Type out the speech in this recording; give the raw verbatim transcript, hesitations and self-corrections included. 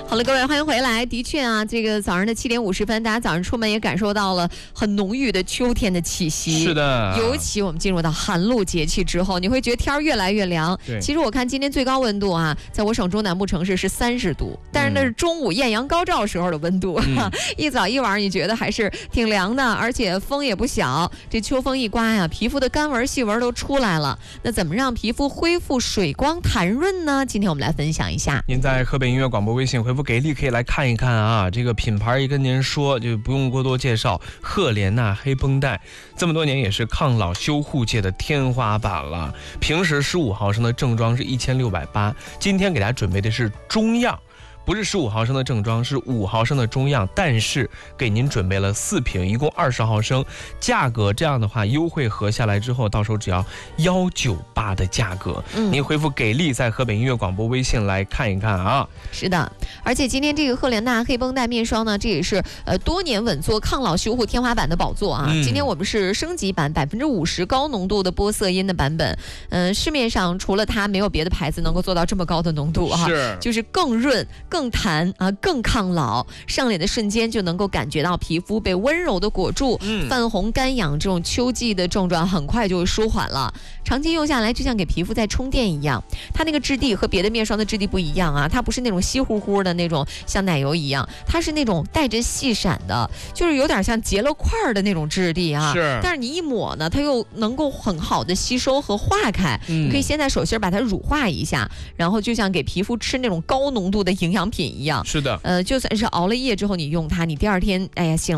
好了，各位，欢迎回来。的确啊，这个早上的七点五十分，大家早上出门也感受到了很浓郁的秋天的气息。 是的， 尤其我们进入到寒露节气之后，你会觉得天儿越来越凉。其实我看今天最高温度啊，在我省中南部城市是三十度，但是那是中午艳阳高照时候的温度，嗯、一早一晚你觉得还是挺凉的，而且风也不小。这秋风一刮呀，皮肤的干纹细纹都出来了。那怎么让皮肤恢复水光弹润呢？今天我们来分享一下。 您在河北音乐广播微信回复给力可以来看一看啊，这个品牌也跟您说，就不用过多介绍。赫莲娜黑绷带这么多年也是抗老修护界的天花板了。平时十五毫升的正装是一千六百八，今天给大家准备的是中样。不是十五毫升的正装，是五毫升的中样，但是给您准备了四瓶，一共二十毫升，价格这样的话优惠合下来之后，到时候只要幺九八的价格。嗯，您回复给力，在河北音乐广播微信来看一看啊。 是的，而且今天这个赫莲娜黑绷带面霜呢，这也是呃多年稳坐抗老修护天花板的宝座啊。嗯、今天我们是升级版，百分之五十高浓度的玻色因的版本。嗯、呃，市面上除了它，没有别的牌子能够做到这么高的浓度啊， 是， 就是更润。更弹啊，更抗老，上脸的瞬间就能够感觉到皮肤被温柔的裹住，嗯、泛红干痒这种秋季的症状很快就会舒缓了。长期用下来就像给皮肤在充电一样，它那个质地和别的面霜的质地不一样啊，它不是那种稀乎乎的那种像奶油一样，它是那种带着细闪的，就是有点像结了块的那种质地啊。 是， 但是你一抹呢，它又能够很好的吸收和化开。嗯、你可以先在手心把它乳化一下，然后就像给皮肤吃那种高浓度的营养品一样。 是的， 呃，就算是熬了夜之后你用它，你第二天哎呀醒来